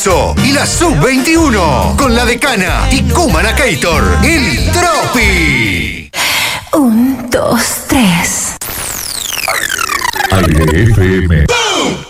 Caso y la Sub-21 con la Decana y Kumanacator, el Tropi. 1, 2, 3. Aire FM.